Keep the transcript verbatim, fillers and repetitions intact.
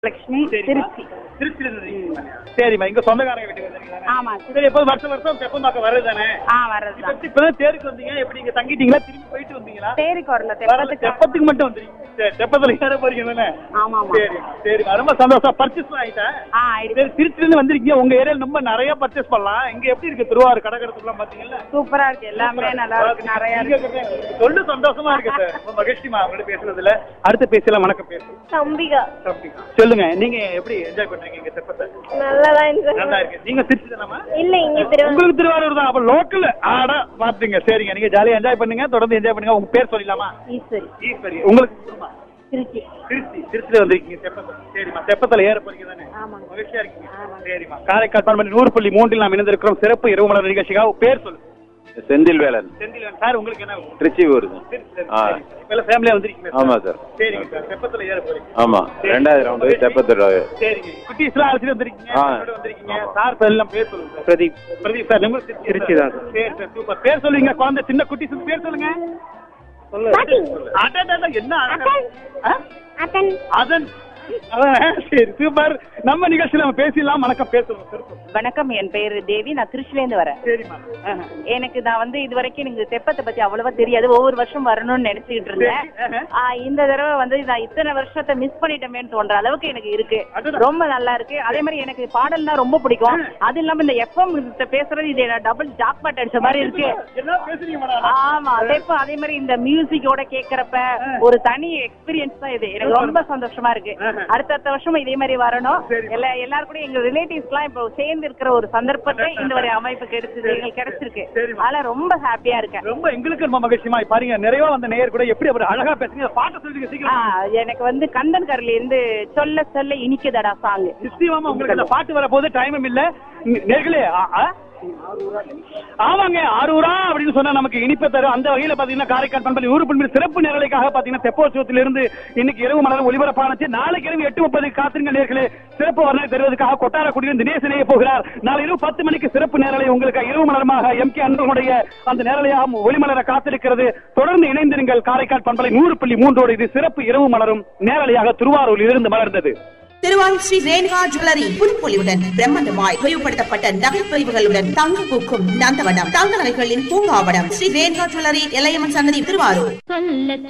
லட்சுமி திருச்சி. திருச்சியில இருந்து சரிம்மா, இங்க சொந்தக்காரங்க வீட்டுக்கு வந்தீங்களா? ஆமா. சரி, எப்போது வருஷம் வருஷம் தெப்பம் பார்க்க வர்றது தானே? ஆ வர்றது தான். இப்பதான் தேருக்கு வந்தீங்க, எப்படி இங்க தங்கிட்டீங்களா, திரும்பி போயிட்டு வந்தீங்களா? தேருக்கு வரல, வரல, தெப்பத்துக்கு. தெப்பத்துக்கு மட்டும் வந்துருக்கீங்க. சரி, தெப்பத்துல ஏற போறீங்க தானே? ஆமா ஆமா. சரி சரி, ரொம்ப சந்தோஷம். பர்ச்சேஸ் ஆயிட்டேன். ஆ ஆயிடுச்சு. சரி, திருச்சியில இருந்து வந்திருக்கீங்க, உங்க ஏரியால ரொம்ப நிறைய பர்ச்சேஸ் பண்ணலாம். இங்க எப்படி இருக்கு திருவாரூர் கடற்கரைலாம் பாத்தீங்களா? சூப்பரா இருக்கு, எல்லாமே நல்லா இருக்கு, நிறைய இருக்கு. சொல்லு, சந்தோஷமா இருக்கு சார். ரொம்ப மகிழ்ச்சிமா உங்கள்ட்ட பேசுறதுல. அடுத்து பேசலாம். வணக்கம். பேசு தம்பிகா. தம்பிகா, சொல்லுங்க, நீங்க எப்படி என்ஜாய் பண்றீங்க இங்க தெப்பத்தை? நல்லாதான் என்ஜாய். நல்லா இருக்கு. நீங்க திருச்சி தானமா? இல்ல, இங்க திருவாரூர். உங்களுக்கு திருவாரூர் தான். அப்ப லோக்கல் ஆட பாத்துங்க. சரிங்க, நீங்க ஜாலியா என்ஜாய் பண்ணுங்க, தொடர்ந்து என்ஜாய் பண்ணுங்க. உங்க பேர் சொல்லிடலாமா? ஈஸ்வரி. ஈஸ்வரி. உங்களுக்கு திருச்சி. திருச்சி. திருச்சியில வந்திருக்கீங்க தெப்பத்தை. சரிம்மா, தெப்பத்துல ஏற போறீங்க தானே? ஆமாங்க. மகிழ்ச்சியா இருக்கீங்க. சரிம்மா, காரைக்கால் பண்பலை நூறு புள்ளி மூன்றில் நாம் இணைந்திருக்கிறோம். சிறப்பு இரவு மலர் நிகழ்ச்சிக்காக பேர் சொல்லு. செந்தில் வேலன். செந்தில் வேலன் சார். உங்களுக்கு என்ன ஊர்? திருச்சி ஊருங்க. இப்ப ஃபேமிலியா வந்திருக்கீங்க? ஆமா சார். சரிங்க சார், தெப்பத்துல ஏற போறீங்க. ஆமா, ரெண்டாவது ரவுண்டு தெப்பத்தோட. சரிங்க, குட்டீஸ் எல்லாம் அழைச்சிட்டு வந்திருக்கீங்க. ஆ. வந்திருக்கீங்க சார். பேர் எல்லாம் பேர் சொல்லுங்க சார். பிரதீப். பிரதீப் சார். நம்ம திருச்சி தான். சரி சார், சூப்பர். பேர் சொல்லுங்க, குழந்தை சின்ன குட்டீஸ் பேர் சொல்லுங்க. அடடட, என்ன அழகா. ஆ? அதன். அதான். சரி, சூப்பர். நம்ம நிகழ்ச்சியில நம்ம பேசிடலாம். வணக்கம். பேசுறோம். வணக்கம், என் பேரு தேவி, நான் திருச்சில இருந்து வரேன். சரிம்மா. எனக்கு நான் வந்து இது வரைக்கும் எனக்கு தெப்பத்தை பத்தி அவ்வளவா தெரியாது. ஒவ்வொரு வருஷம் வரணும்னு நினைச்சுக்கிட்டு இருந்தேன். ஆ, இந்த தடவை வந்து நான் இத்தனை வருஷத்தை மிஸ் பண்ணிட்டோமேன்னு தோன்ற அளவுக்கு எனக்கு இருக்கு. ரொம்ப நல்லா இருக்கு. அதே மாதிரி எனக்கு பாடல்னா ரொம்ப பிடிக்கும். அது இல்லாம இந்த எஃப்எம் பேசுறது இது டபுள் ஜாக்பாட் அடிச்ச மாதிரி இருக்கு. என்ன பேசுறீங்க மேடம்? ஆமா, தெப்பம். அதே மாதிரி இந்த மியூசிக்கோட கேக்குறப்ப ஒரு தனி எக்ஸ்பீரியன்ஸ் தான் இது. எனக்கு ரொம்ப சந்தோஷமா இருக்கு. அடுத்தடுத்த வருஷம் இதே மாதிரி வரணும். எல்லா எல்லாரும் கூட எங்க ரிலேட்டிவ்ஸ் எல்லாம் இப்போ சேர்ந்து இருக்கிற ஒரு சந்தர்ப்பத்தை இந்த ஒரு அமைப்பு கிடைச்சது, எங்களுக்கு கிடைச்சிருக்கு. அதனால ரொம்ப ஹாப்பியா இருக்கேன். ரொம்ப எங்களுக்கு ரொம்ப மகிழ்ச்சிமா. பாருங்க, நிறைய வந்த நேயர் கூட எப்படி அவர் அழகா பேசுறீங்க. பாட்டு சொல்லுங்க சீக்கிரம். எனக்கு வந்து கந்தன் கரையில இருந்து சொல்ல சொல்ல இனிக்குதடா சாங். நிச்சயமா உங்களுக்கு அந்த பாட்டு வர போது டைமும் இல்ல. நேர்களே, ஆமாங்க, ஆரூரா அப்படின்னு சொன்னா நமக்கு இனிப்பை தரும். அந்த வகையில பாத்தீங்கன்னா காரைக்கால் பண்பலை நூறு புள்ளி சிறப்பு நேரலைக்காக பாத்தீங்கன்னா தெப்போற்சவத்தில இருந்து இன்னைக்கு இரவு மலர் ஒளிபரப்பானது. நாளைக்கு இரவு எட்டு முப்பது காத்திருங்க நேர்களே. சிறப்பு வர்ணனை தருவதற்காக கொட்டாரக்குடியில் தினேசனையே போகிறார். நாளை இரவு பத்து மணிக்கு சிறப்பு நேரலை உங்களுக்கு இரவு மலரமாக எம் கே அன்பனுடைய அந்த நேரலையாக ஒளிமலர காத்திருக்கிறது. தொடர்ந்து இணைந்திருங்கள். காரைக்கால் பண்பலை நூறு புள்ளி மூன்றோடு இது சிறப்பு இரவு மலரும் நேரலையாக திருவாரூரில் இருந்து மலர்ந்தது. திருவாரூர் ஸ்ரீ ரேணுகா ஜுவல்லரி புதுப்பொலிவுடன் பிரம்மாண்டமாய் விரிவுபடுத்தப்பட்ட நகை பிரிவுகளுடன் தங்க பூக்கும் நந்தவனம் தங்க நகைகளின் பூங்காவனம் ஸ்ரீ ரேணுகா ஜுவல்லரி எல்லையம்மன் சன்னதி திருவாரூர்.